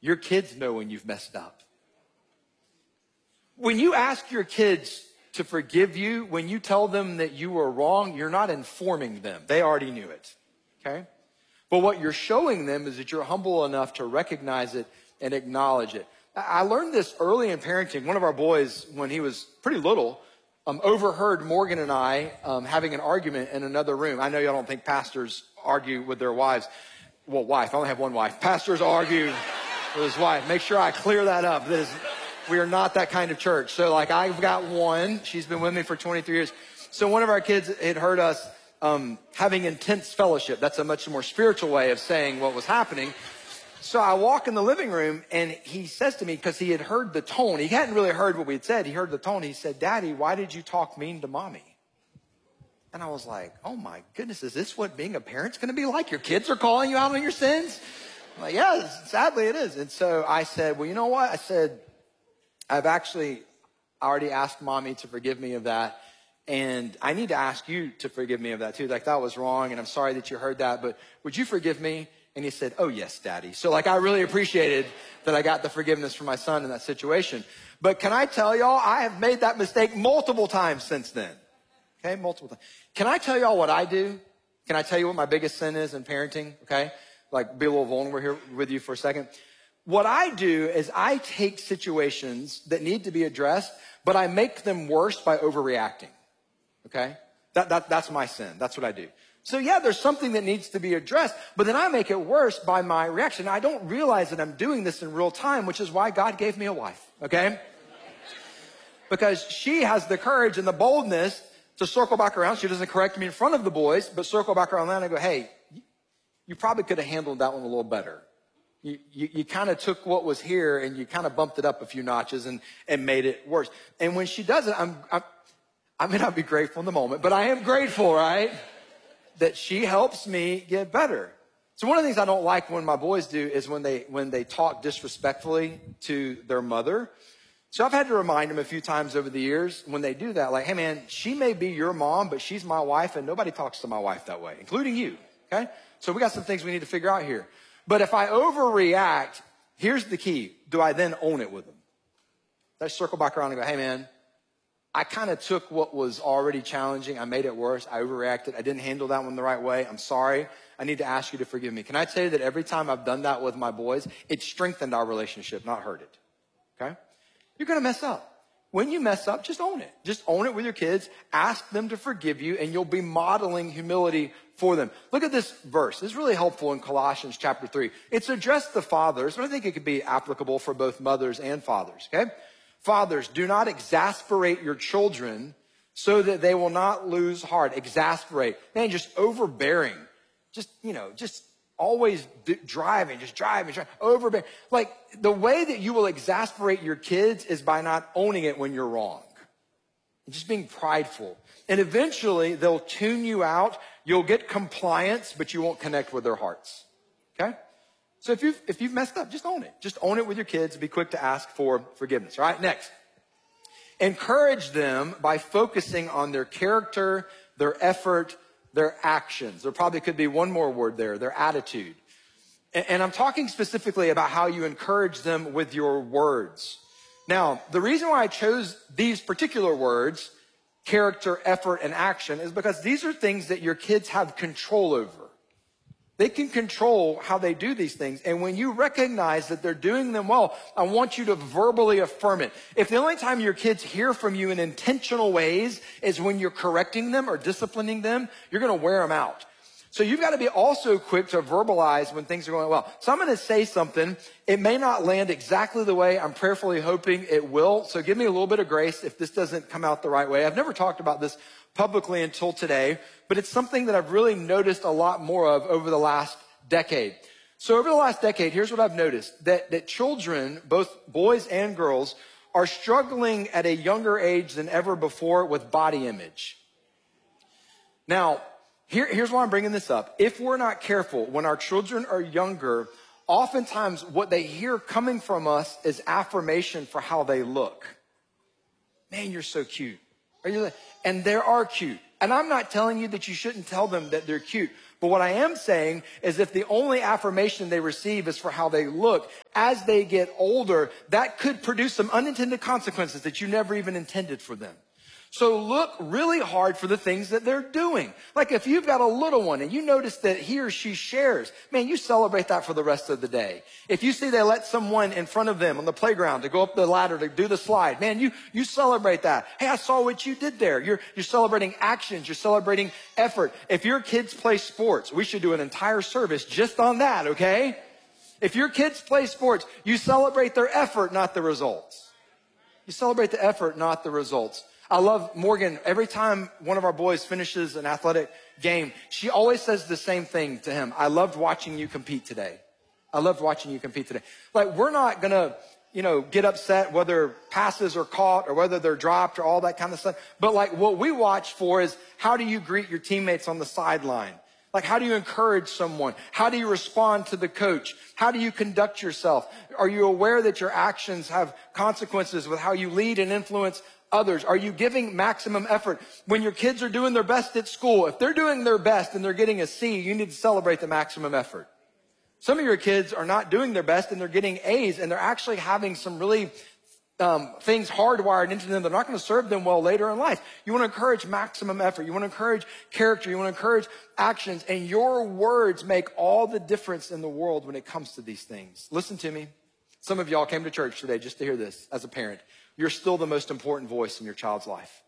Your kids know when you've messed up. When you ask your kids to forgive you, when you tell them that you were wrong, you're not informing them. They already knew it, okay? But what you're showing them is that you're humble enough to recognize it and acknowledge it. I learned this early in parenting. One of our boys, when he was pretty little, overheard Morgan and I having an argument in another room. I know y'all don't think pastors argue with their wives. Well, wife. I only have one wife. Pastors argue with his wife. Make sure I clear that up. We are not that kind of church. So like I've got one. She's been with me for 23 years. So one of our kids had heard us having intense fellowship. That's a much more spiritual way of saying what was happening. So I walk in the living room and he says to me, because he had heard the tone. He hadn't really heard what we had said. He heard the tone. He said, "Daddy, why did you talk mean to mommy?" And I was like, oh my goodness, is this what being a parent's going to be like? Your kids are calling you out on your sins? I'm like, yeah, sadly it is. And so I said, well, you know what? I said, I've actually already asked mommy to forgive me of that. And I need to ask you to forgive me of that too. Like that was wrong. And I'm sorry that you heard that, but would you forgive me? And he said, oh yes, Daddy. So like I really appreciated that I got the forgiveness from my son in that situation. But can I tell y'all, I have made that mistake multiple times since then. Okay, multiple times. Can I tell y'all what I do? Can I tell you what my biggest sin is in parenting? Okay, like be a little vulnerable here with you for a second. What I do is I take situations that need to be addressed, but I make them worse by overreacting. Okay, that's my sin. That's what I do. So yeah, there's something that needs to be addressed, but then I make it worse by my reaction. I don't realize that I'm doing this in real time, which is why God gave me a wife. Okay, because she has the courage and the boldness to circle back around. She doesn't correct me in front of the boys, but circle back around and I go, hey, you probably could have handled that one a little better. You kind of took what was here and you kind of bumped it up a few notches and made it worse. And when she does it, I may not be grateful in the moment, but I am grateful, right? That she helps me get better. So one of the things I don't like when my boys do is when they talk disrespectfully to their mother. So I've had to remind them a few times over the years when they do that, like, hey man, she may be your mom, but she's my wife and nobody talks to my wife that way, including you, okay? So we got some things we need to figure out here. But if I overreact, here's the key. Do I then own it with them? I circle back around and go, hey man, I kind of took what was already challenging. I made it worse. I overreacted. I didn't handle that one the right way. I'm sorry. I need to ask you to forgive me. Can I tell you that every time I've done that with my boys, it strengthened our relationship, not hurt it, okay? You're going to mess up. When you mess up, just own it. Just own it with your kids. Ask them to forgive you, and you'll be modeling humility for them. Look at this verse. It's really helpful in Colossians chapter 3. It's addressed to fathers, but I think it could be applicable for both mothers and fathers, okay? Fathers, do not exasperate your children so that they will not lose heart. Exasperate. Man, just overbearing. Just always driving, overbearing. Like the way that you will exasperate your kids is by not owning it when you're wrong. Just being prideful. And eventually they'll tune you out. You'll get compliance, but you won't connect with their hearts. Okay? So if you've messed up, just own it. Just own it with your kids. Be quick to ask for forgiveness. All right, next. Encourage them by focusing on their character, their effort, their actions. There probably could be one more word there, their attitude. And I'm talking specifically about how you encourage them with your words. Now, the reason why I chose these particular words, character, effort, and action, is because these are things that your kids have control over. They can control how they do these things. And when you recognize that they're doing them well, I want you to verbally affirm it. If the only time your kids hear from you in intentional ways is when you're correcting them or disciplining them, you're going to wear them out. So you've got to be also quick to verbalize when things are going well. So I'm going to say something. It may not land exactly the way I'm prayerfully hoping it will. So give me a little bit of grace if this doesn't come out the right way. I've never talked about this publicly until today, but it's something that I've really noticed a lot more of over the last decade. So over the last decade, here's what I've noticed, that children, both boys and girls, are struggling at a younger age than ever before with body image. Now, here's why I'm bringing this up. If we're not careful, when our children are younger, oftentimes what they hear coming from us is affirmation for how they look. Man, you're so cute. And they are cute. And I'm not telling you that you shouldn't tell them that they're cute. But what I am saying is if the only affirmation they receive is for how they look, as they get older, that could produce some unintended consequences that you never even intended for them. So look really hard for the things that they're doing. Like if you've got a little one and you notice that he or she shares, man, you celebrate that for the rest of the day. If you see they let someone in front of them on the playground to go up the ladder to do the slide, man, you celebrate that. Hey, I saw what you did there. You're celebrating actions. You're celebrating effort. If your kids play sports, we should do an entire service just on that, okay? If your kids play sports, you celebrate their effort, not the results. You celebrate the effort, not the results. I love Morgan. Every time one of our boys finishes an athletic game, she always says the same thing to him. I loved watching you compete today. I loved watching you compete today. Like, we're not going to, get upset whether passes are caught or whether they're dropped or all that kind of stuff. But like what we watch for is how do you greet your teammates on the sideline? Like, how do you encourage someone? How do you respond to the coach? How do you conduct yourself? Are you aware that your actions have consequences with how you lead and influence others? Are you giving maximum effort? When your kids are doing their best at school, if they're doing their best and they're getting a C, you need to celebrate the maximum effort. Some of your kids are not doing their best and they're getting A's and they're actually having some really things hardwired into them. They're not going to serve them well later in life. You want to encourage maximum effort. You want to encourage character. You want to encourage actions. And your words make all the difference in the world when it comes to these things. Listen to me. Some of y'all came to church today just to hear this as a parent. You're still the most important voice in your child's life.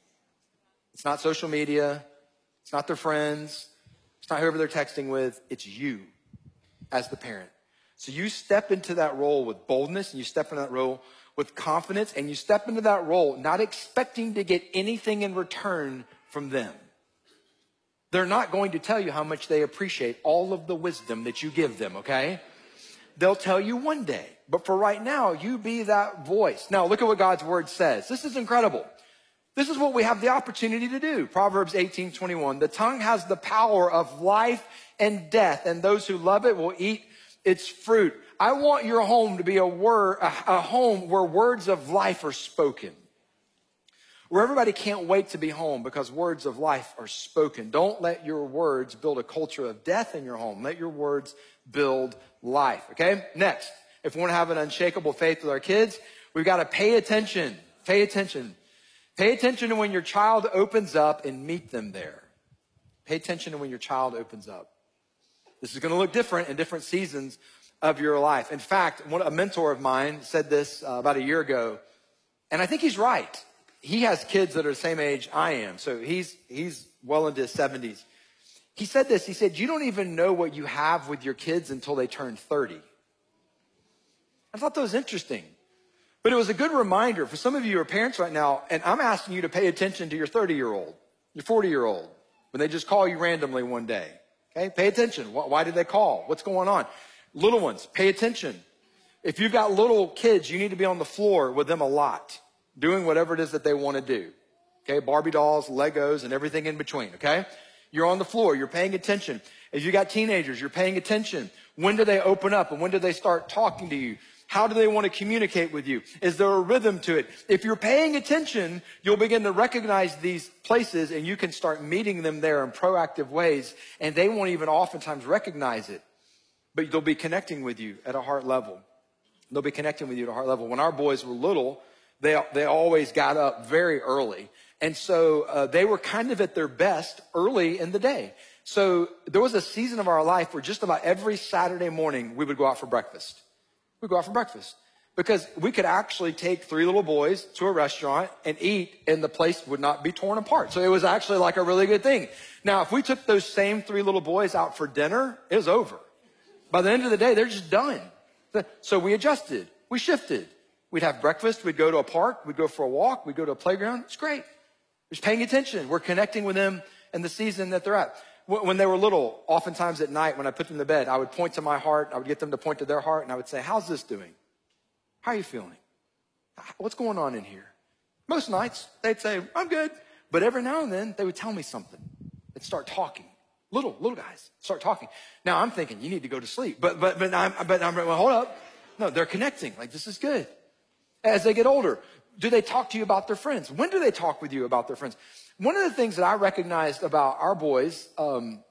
It's not social media. It's not their friends. It's not whoever they're texting with. It's you as the parent. So you step into that role with boldness, and you step into that role with confidence, and you step into that role not expecting to get anything in return from them. They're not going to tell you how much they appreciate all of the wisdom that you give them, okay? They'll tell you one day. But for right now, you be that voice. Now, look at what God's word says. This is incredible. This is what we have the opportunity to do. Proverbs 18:21. The tongue has the power of life and death, and those who love it will eat its fruit. I want your home to be a home where words of life are spoken. Where everybody can't wait to be home because words of life are spoken. Don't let your words build a culture of death in your home. Let your words build life, okay? Next, if we want to have an unshakable faith with our kids, we've got to pay attention. Pay attention. Pay attention to when your child opens up and meet them there. Pay attention to when your child opens up. This is going to look different in different seasons of your life. In fact, a mentor of mine said this about a year ago, and I think he's right. He has kids that are the same age I am, so he's well into his 70s. He said this, he said, you don't even know what you have with your kids until they turn 30. I thought that was interesting. But it was a good reminder for some of you who are parents right now, and I'm asking you to pay attention to your 30-year-old, your 40-year-old, when they just call you randomly one day. Okay, pay attention. Why did they call? What's going on? Little ones, pay attention. If you've got little kids, you need to be on the floor with them a lot, doing whatever it is that they want to do. Okay, Barbie dolls, Legos, and everything in between, okay? You're on the floor. You're paying attention. If you got teenagers, you're paying attention. When do they open up and when do they start talking to you? How do they want to communicate with you? Is there a rhythm to it? If you're paying attention, you'll begin to recognize these places and you can start meeting them there in proactive ways, and they won't even oftentimes recognize it, but they'll be connecting with you at a heart level. They'll be connecting with you at a heart level. When our boys were little, they always got up very early. And so they were kind of at their best early in the day. So there was a season of our life where just about every Saturday morning we would go out for breakfast. We'd go out for breakfast because we could actually take 3 little boys to a restaurant and eat, and the place would not be torn apart. So it was actually like a really good thing. Now, if we took those same 3 little boys out for dinner, it was over. By the end of the day, they're just done. So we adjusted. We shifted. We'd have breakfast. We'd go to a park. We'd go for a walk. We'd go to a playground. It's great. We're just paying attention. We're connecting with them in the season that they're at. When they were little, oftentimes at night when I put them to bed, I would point to my heart. I would get them to point to their heart, and I would say, how's this doing? How are you feeling? What's going on in here? Most nights, they'd say, I'm good. But every now and then, they would tell me something. They'd start talking. Little guys start talking. Now, I'm thinking, you need to go to sleep. But I'm well, hold up. No, they're connecting. Like, this is good. As they get older, do they talk to you about their friends? When do they talk with you about their friends? One of the things that I recognized about our boys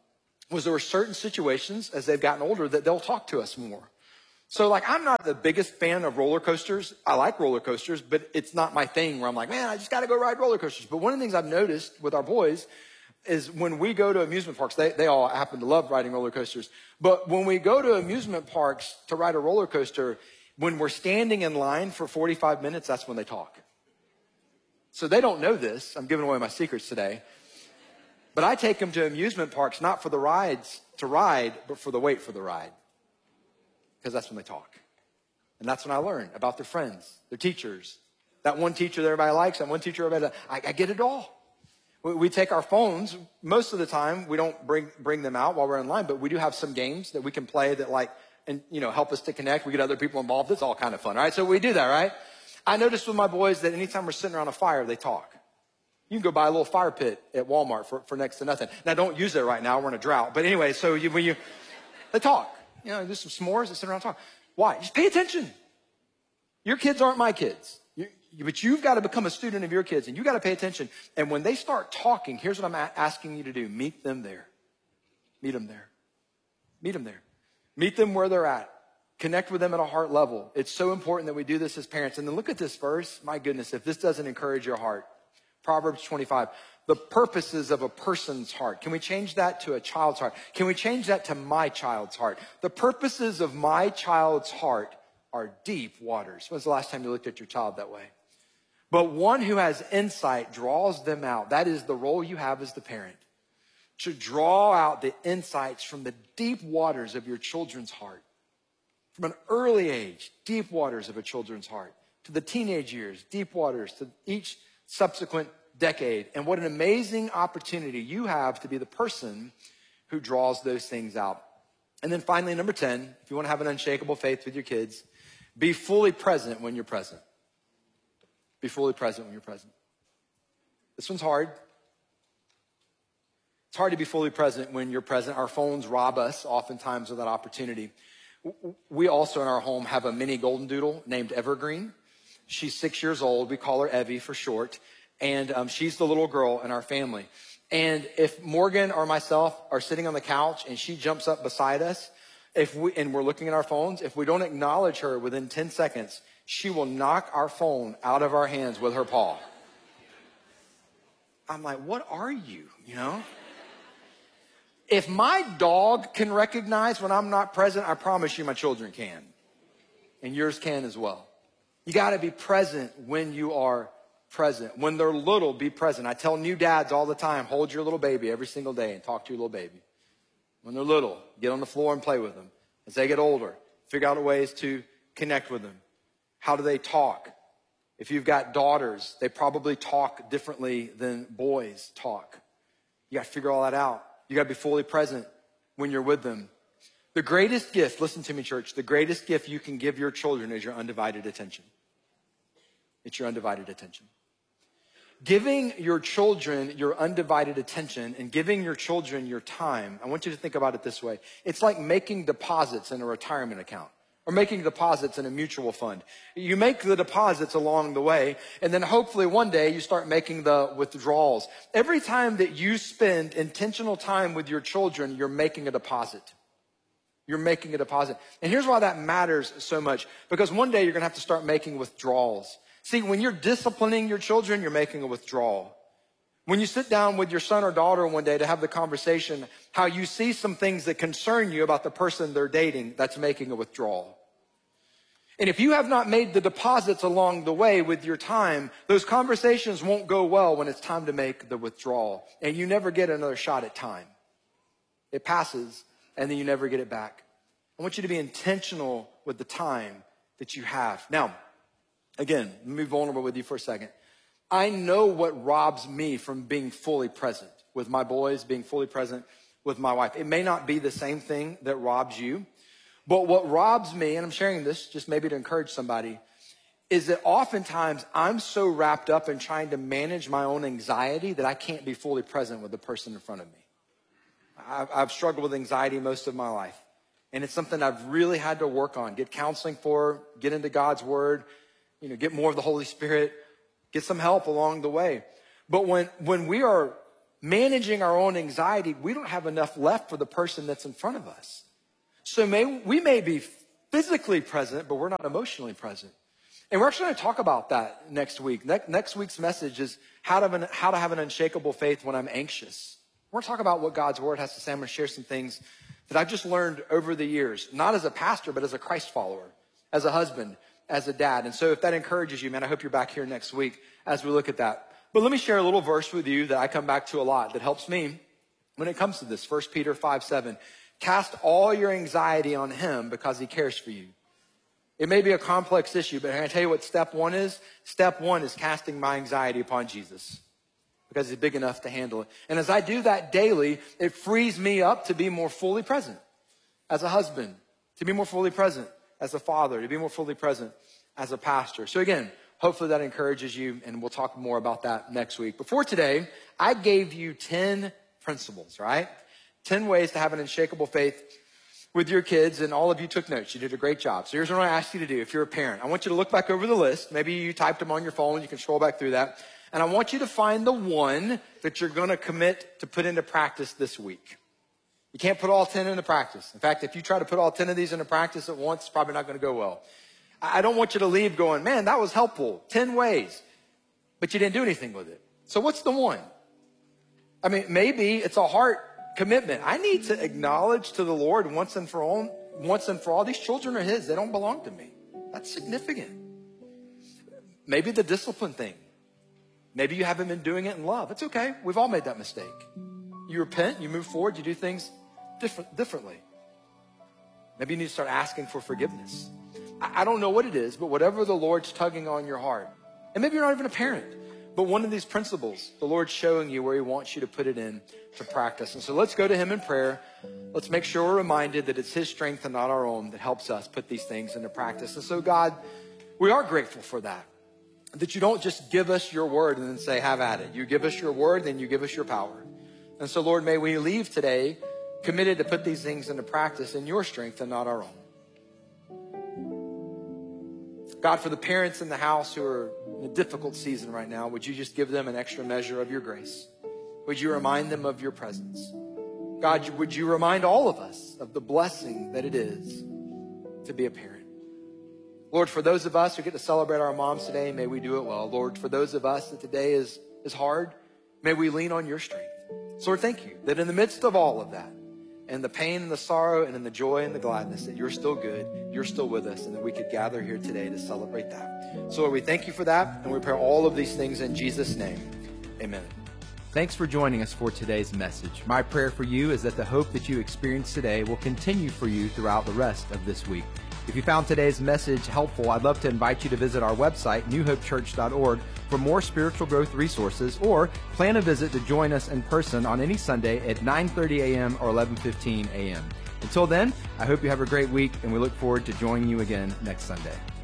was there were certain situations as they've gotten older that they'll talk to us more. So like, I'm not the biggest fan of roller coasters. I like roller coasters, but it's not my thing where I'm like, man, I just got to go ride roller coasters. But one of the things I've noticed with our boys is when we go to amusement parks, they all happen to love riding roller coasters. But when we go to amusement parks to ride a roller coaster, when we're standing in line for 45 minutes, that's when they talk. So they don't know this. I'm giving away my secrets today. But I take them to amusement parks, not for the rides to ride, but for the wait for the ride. Because that's when they talk. And that's when I learn about their friends, their teachers. That one teacher that everybody likes, that one teacher everybody, I get it all. We take our phones. Most of the time, we don't bring them out while we're in line, but we do have some games that we can play that like, and help us to connect. We get other people involved. It's all kind of fun, right? So we do that, right? I noticed with my boys that anytime we're sitting around a fire, they talk. You can go buy a little fire pit at Walmart for next to nothing. Now, don't use it right now. We're in a drought. But anyway, so they talk. Do some s'mores and sit around and talk. Why? Just pay attention. Your kids aren't my kids. But you've got to become a student of your kids, and you've got to pay attention. And when they start talking, here's what I'm asking you to do. Meet them there. Meet them there. Meet them there. Meet them where they're at. Connect with them at a heart level. It's so important that we do this as parents. And then look at this verse. My goodness, if this doesn't encourage your heart. Proverbs 25, the purposes of a person's heart. Can we change that to a child's heart? Can we change that to my child's heart? The purposes of my child's heart are deep waters. When's the last time you looked at your child that way? But one who has insight draws them out. That is the role you have as the parent, to draw out the insights from the deep waters of your children's heart. From an early age, deep waters of a children's heart. To the teenage years, deep waters. To each subsequent decade. And what an amazing opportunity you have to be the person who draws those things out. And then finally, number 10, if you want to have an unshakable faith with your kids, be fully present when you're present. Be fully present when you're present. This one's hard. It's hard to be fully present when you're present. Our phones rob us oftentimes of that opportunity. We also in our home have a mini golden doodle named Evergreen. She's 6 years old. We call her Evie for short. And she's the little girl in our family. And if Morgan or myself are sitting on the couch and she jumps up beside us, and we're looking at our phones, if we don't acknowledge her within 10 seconds, she will knock our phone out of our hands with her paw. I'm like, what are you, If my dog can recognize when I'm not present, I promise you my children can. And yours can as well. You got to be present when you are present. When they're little, be present. I tell new dads all the time, hold your little baby every single day and talk to your little baby. When they're little, get on the floor and play with them. As they get older, figure out ways to connect with them. How do they talk? If you've got daughters, they probably talk differently than boys talk. You got to figure all that out. You got to be fully present when you're with them. The greatest gift, listen to me, church, the greatest gift you can give your children is your undivided attention. It's your undivided attention. Giving your children your undivided attention and giving your children your time, I want you to think about it this way. It's like making deposits in a retirement account or making deposits in a mutual fund. You make the deposits along the way, and then hopefully one day you start making the withdrawals. Every time that you spend intentional time with your children, you're making a deposit. You're making a deposit. And here's why that matters so much. Because one day you're going to have to start making withdrawals. See, when you're disciplining your children, you're making a withdrawal. When you sit down with your son or daughter one day to have the conversation, how you see some things that concern you about the person they're dating, that's making a withdrawal. And if you have not made the deposits along the way with your time, those conversations won't go well when it's time to make the withdrawal. And you never get another shot at time. It passes, and then you never get it back. I want you to be intentional with the time that you have. Now, again, let me be vulnerable with you for a second. I know what robs me from being fully present with my boys, being fully present with my wife. It may not be the same thing that robs you, but what robs me, and I'm sharing this just maybe to encourage somebody, is that oftentimes I'm so wrapped up in trying to manage my own anxiety that I can't be fully present with the person in front of me. I've struggled with anxiety most of my life, and it's something I've really had to work on, get counseling for, get into God's word, get more of the Holy Spirit, get some help along the way. But when we are managing our own anxiety, we don't have enough left for the person that's in front of us. So we may be physically present, but we're not emotionally present. And we're actually going to talk about that next week. Next week's message is how to have an unshakable faith when I'm anxious. We're going to talk about what God's word has to say. I'm going to share some things that I've just learned over the years, not as a pastor, but as a Christ follower, as a husband, as a dad. And so if that encourages you, man, I hope you're back here next week as we look at that. But let me share a little verse with you that I come back to a lot that helps me when it comes to this. 1 Peter 5:7. Cast all your anxiety on him because he cares for you. It may be a complex issue, but can I tell you what step one is? Step one is casting my anxiety upon Jesus because he's big enough to handle it. And as I do that daily, it frees me up to be more fully present as a husband, to be more fully present as a father, to be more fully present as a pastor. So again, hopefully that encourages you, and we'll talk more about that next week. Before today, I gave you 10 principles, right? 10 ways to have an unshakable faith with your kids, and all of you took notes. You did a great job. So here's what I ask you to do. If you're a parent, I want you to look back over the list. Maybe you typed them on your phone. You can scroll back through that. And I want you to find the one that you're going to commit to put into practice this week. You can't put all 10 into practice. In fact, if you try to put all 10 of these into practice at once, it's probably not going to go well. I don't want you to leave going, man, that was helpful. 10 ways, but you didn't do anything with it. So what's the one? I mean, maybe it's a heart commitment. I need to acknowledge to the Lord once and for all, these children are his. They don't belong to me. That's significant. Maybe the discipline thing. Maybe you haven't been doing it in love. It's okay. We've all made that mistake. You repent, you move forward, you do things differently. Maybe you need to start asking for forgiveness. I don't know what it is, but whatever the Lord's tugging on your heart, and maybe you're not even a parent, but one of these principles, the Lord's showing you where he wants you to put it in to practice. And so let's go to him in prayer. Let's make sure we're reminded that it's his strength and not our own that helps us put these things into practice. And so God, we are grateful for that you don't just give us your word and then say, have at it. You give us your word, then you give us your power. And so Lord, may we leave today committed to put these things into practice in your strength and not our own. God, for the parents in the house who are in a difficult season right now, would you just give them an extra measure of your grace? Would you remind them of your presence? God, would you remind all of us of the blessing that it is to be a parent? Lord, for those of us who get to celebrate our moms today, may we do it well. Lord, for those of us that today is hard, may we lean on your strength. So Lord, thank you that in the midst of all of that, and the pain and the sorrow and in the joy and the gladness, that you're still good, you're still with us, and that we could gather here today to celebrate that. So Lord, we thank you for that, and we pray all of these things in Jesus' name. Amen. Thanks for joining us for today's message. My prayer for you is that the hope that you experienced today will continue for you throughout the rest of this week. If you found today's message helpful, I'd love to invite you to visit our website, newhopechurch.org, for more spiritual growth resources, or plan a visit to join us in person on any Sunday at 9:30 a.m. or 11:15 a.m. Until then, I hope you have a great week, and we look forward to joining you again next Sunday.